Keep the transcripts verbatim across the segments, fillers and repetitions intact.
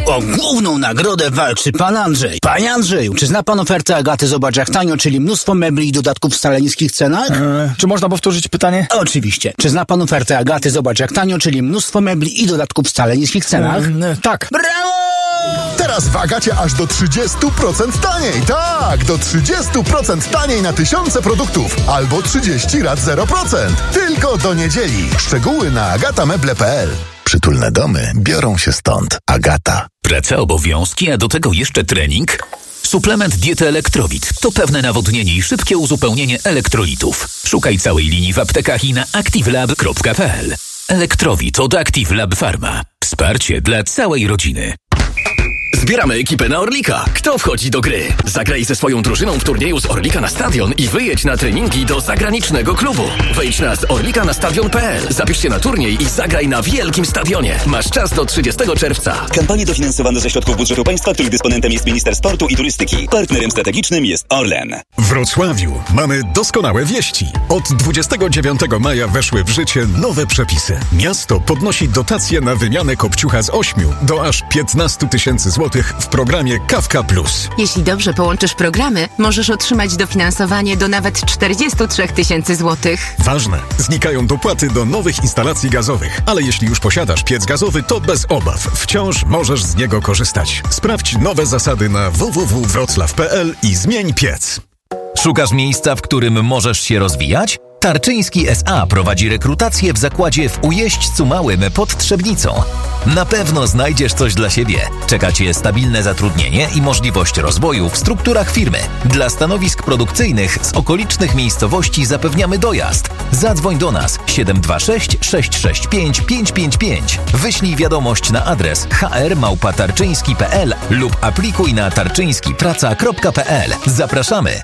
O główną nagrodę walczy pan Andrzej. Panie Andrzeju, czy zna pan ofertę Agaty Zobacz jak tanio, czyli mnóstwo mebli i dodatków w wcale niskich cenach? Eee, czy można powtórzyć pytanie? Oczywiście. Czy zna pan ofertę Agaty Zobacz jak tanio, czyli mnóstwo mebli i dodatków w wcale niskich cenach? Eee, tak. Brawo! Teraz w Agacie aż do trzydzieści procent taniej. Tak, do trzydzieści procent taniej na tysiące produktów. Albo trzydzieści rat zero procent. Tylko do niedzieli. Szczegóły na agatameble kropka p l. Przytulne domy biorą się stąd. Agata. Praca, obowiązki, a do tego jeszcze trening? Suplement diety Elektrowit to pewne nawodnienie i szybkie uzupełnienie elektrolitów. Szukaj całej linii w aptekach i na activelab kropka p l. Elektrowit od Active Lab Pharma. Wsparcie dla całej rodziny. Zbieramy ekipę na Orlika. Kto wchodzi do gry? Zagraj ze swoją drużyną w turnieju z Orlika na stadion i wyjedź na treningi do zagranicznego klubu. Wejdź na z orlika na stadion kropka p l. Zapisz się na turniej i zagraj na wielkim stadionie. Masz czas do trzydziestego czerwca. Kampanie dofinansowane ze środków budżetu państwa, których dysponentem jest Minister Sportu i Turystyki. Partnerem strategicznym jest Orlen. W Wrocławiu mamy doskonałe wieści. Od dwudziestego dziewiątego maja weszły w życie nowe przepisy. Miasto podnosi dotacje na wymianę kopciucha z ośmiu do aż piętnastu tysięcy złotych w programie Kawka Plus. Jeśli dobrze połączysz programy, możesz otrzymać dofinansowanie do nawet czterdziestu trzech tysięcy złotych. Ważne, znikają dopłaty do nowych instalacji gazowych, ale jeśli już posiadasz piec gazowy, to bez obaw. Wciąż możesz z niego korzystać. Sprawdź nowe zasady na w w w kropka wroclaw kropka p l i zmień piec. Szukasz miejsca, w którym możesz się rozwijać? Tarczyński S A prowadzi rekrutację w zakładzie w Ujeźdźcu Małym pod Trzebnicą. Na pewno znajdziesz coś dla siebie. Czeka Cię stabilne zatrudnienie i możliwość rozwoju w strukturach firmy. Dla stanowisk produkcyjnych z okolicznych miejscowości zapewniamy dojazd. Zadzwoń do nas siedem dwa sześć sześć sześć pięć pięć pięć pięć. Wyślij wiadomość na adres h r małpa tarczyński kropka p l lub aplikuj na tarczyński praca kropka p l. Zapraszamy!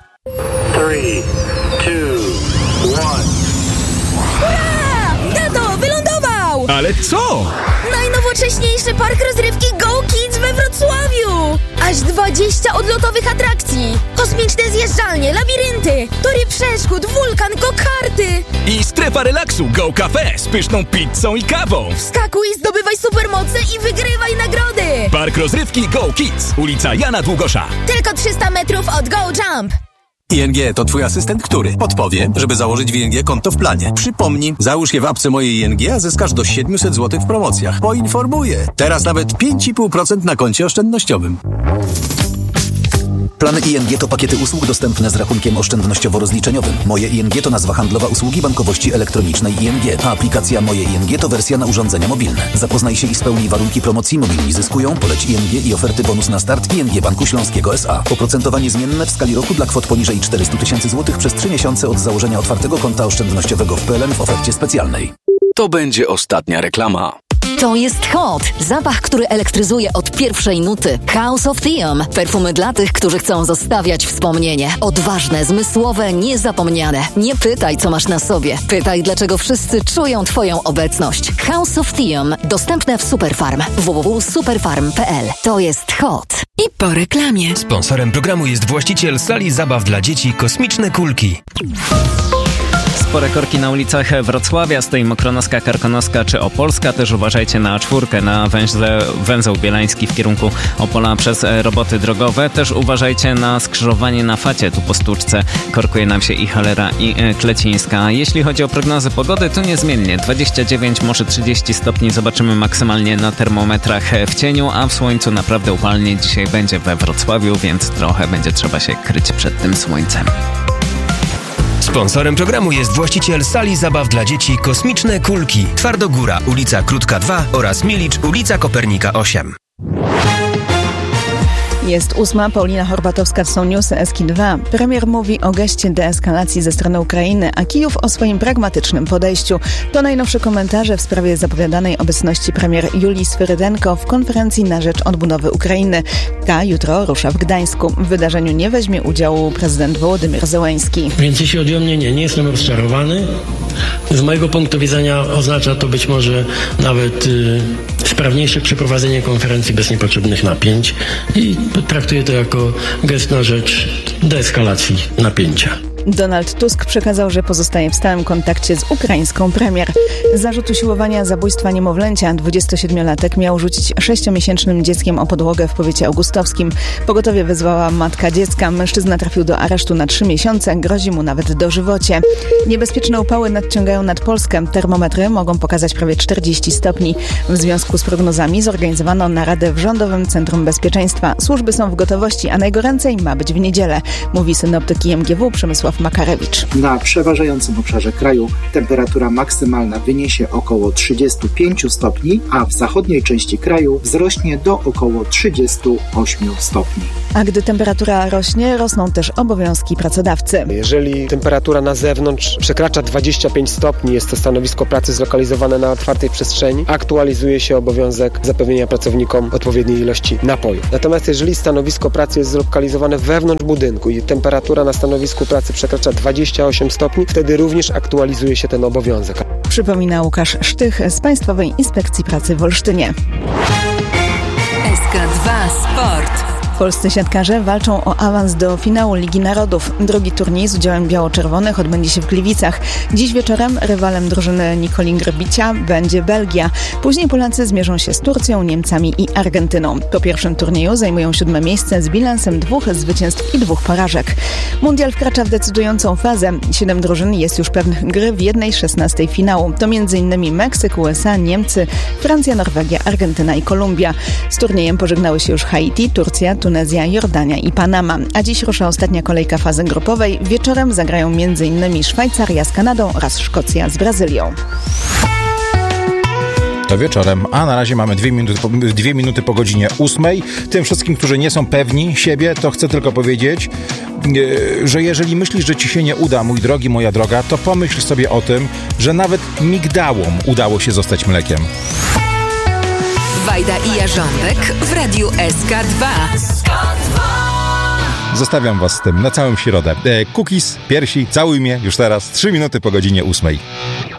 trzy, dwa, Hurra! Tato, wylądował! Ale co? Najnowocześniejszy park rozrywki Go Kids we Wrocławiu! Aż dwadzieścia odlotowych atrakcji! Kosmiczne zjeżdżalnie, labirynty, tory przeszkód, wulkan, go-karty! I strefa relaksu Go Cafe z pyszną pizzą i kawą! Wskakuj, zdobywaj supermoce i wygrywaj nagrody! Park rozrywki Go Kids, ulica Jana Długosza. Tylko trzysta metrów od Go Jump! I N G to twój asystent, który podpowie, żeby założyć w I N G konto w planie. Przypomnij, załóż je w apce mojej I N G, a zyskasz do siedemset złotych w promocjach. Poinformuję. Teraz nawet pięć i pół procent na koncie oszczędnościowym. Plany I N G to pakiety usług dostępne z rachunkiem oszczędnościowo-rozliczeniowym. Moje I N G to nazwa handlowa usługi bankowości elektronicznej I N G, a aplikacja Moje I N G to wersja na urządzenia mobilne. Zapoznaj się i spełnij warunki promocji Mobilni Zyskują, poleć I N G i oferty bonus na start I N G Banku Śląskiego S A. Oprocentowanie zmienne w skali roku dla kwot poniżej czterysta tysięcy złotych przez trzy miesiące od założenia otwartego konta oszczędnościowego w P L N w ofercie specjalnej. To będzie ostatnia reklama. To jest Hot. Zapach, który elektryzuje od pierwszej nuty. House of Theum. Perfumy dla tych, którzy chcą zostawiać wspomnienie. Odważne, zmysłowe, niezapomniane. Nie pytaj, co masz na sobie. Pytaj, dlaczego wszyscy czują Twoją obecność. House of Theum. Dostępne w Superfarm. w w w kropka superfarm kropka p l. To jest Hot. I po reklamie. Sponsorem programu jest właściciel sali zabaw dla dzieci Kosmiczne Kulki. Spore korki na ulicach Wrocławia, stoi Mokronoska, Karkonoska czy Opolska. Też uważajcie na czwórkę, na węźle, węzeł bielański w kierunku Opola przez roboty drogowe. Też uważajcie na skrzyżowanie na Facie, tu po Stłuczce korkuje nam się i Halera i Klecińska. Jeśli chodzi o prognozy pogody, to niezmiennie dwadzieścia dziewięć, może trzydzieści stopni zobaczymy maksymalnie na termometrach w cieniu, a w słońcu naprawdę upalnie dzisiaj będzie we Wrocławiu, więc trochę będzie trzeba się kryć przed tym słońcem. Sponsorem programu jest właściciel sali zabaw dla dzieci Kosmiczne Kulki. Twardogóra, ulica Krótka dwa oraz Milicz, ulica Kopernika osiem. Jest ósma, Paulina Horbatowska, są newsy Eski dwa. Premier mówi o geście deeskalacji ze strony Ukrainy, a Kijów o swoim pragmatycznym podejściu. To najnowsze komentarze w sprawie zapowiadanej obecności premier Julii Swyrydenko w konferencji na rzecz odbudowy Ukrainy. Ta jutro rusza w Gdańsku. W wydarzeniu nie weźmie udziału prezydent Wołodymyr Zełenski. Więc jeśli chodzi o mnie, nie, nie jestem rozczarowany. Z mojego punktu widzenia oznacza to być może nawet y, sprawniejsze przeprowadzenie konferencji bez niepotrzebnych napięć i traktuję to jako gest na rzecz deeskalacji napięcia. Donald Tusk przekazał, że pozostaje w stałym kontakcie z ukraińską premier. Zarzut usiłowania zabójstwa niemowlęcia dwudziestosiedmiolatek miał rzucić sześciomiesięcznym dzieckiem o podłogę w powiecie augustowskim. Pogotowie wezwała matka dziecka. Mężczyzna trafił do aresztu na trzy miesiące. Grozi mu nawet dożywocie. Niebezpieczne upały nadciągają nad Polskę. Termometry mogą pokazać prawie czterdzieści stopni. W związku z prognozami zorganizowano naradę w Rządowym Centrum Bezpieczeństwa. Służby są w gotowości, a najgoręcej ma być w niedzielę, mówi synoptyk I M G W Przemysław Makarewicz. Na przeważającym obszarze kraju temperatura maksymalna wyniesie około trzydzieści pięć stopni, a w zachodniej części kraju wzrośnie do około trzydzieści osiem stopni. A gdy temperatura rośnie, rosną też obowiązki pracodawcy. Jeżeli temperatura na zewnątrz przekracza dwadzieścia pięć stopni, jest to stanowisko pracy zlokalizowane na otwartej przestrzeni, aktualizuje się obowiązek zapewnienia pracownikom odpowiedniej ilości napojów. Natomiast jeżeli stanowisko pracy jest zlokalizowane wewnątrz budynku i temperatura na stanowisku pracy przekracza dwadzieścia osiem stopni, wtedy również aktualizuje się ten obowiązek. Przypomina Łukasz Sztych z Państwowej Inspekcji Pracy w Olsztynie. S K dwa Sport. Polscy siatkarze walczą o awans do finału Ligi Narodów. Drugi turniej z udziałem biało-czerwonych odbędzie się w Gliwicach. Dziś wieczorem rywalem drużyny Nikoli Grbicia będzie Belgia. Później Polacy zmierzą się z Turcją, Niemcami i Argentyną. Po pierwszym turnieju zajmują siódme miejsce z bilansem dwóch zwycięstw i dwóch porażek. Mundial wkracza w decydującą fazę. Siedem drużyn jest już pewnych gry w jednej szesnastej finału. To m.in. Meksyk, U S A, Niemcy, Francja, Norwegia, Argentyna i Kolumbia. Z turniejem pożegnały się już Haiti, Turcja, Tunezja, Jordania i Panama. A dziś rusza ostatnia kolejka fazy grupowej. Wieczorem zagrają m.in. Szwajcaria z Kanadą oraz Szkocja z Brazylią. To wieczorem, a na razie mamy dwie minuty, dwie minuty po godzinie ósmej. Tym wszystkim, którzy nie są pewni siebie, to chcę tylko powiedzieć, że jeżeli myślisz, że ci się nie uda, mój drogi, moja droga, to pomyśl sobie o tym, że nawet migdałom udało się zostać mlekiem. Wajda i Jarząbek w Radiu S K dwa. Zostawiam was z tym na całą środę. E, cookies, piersi, całuj mnie już teraz, trzy minuty po godzinie ósmej.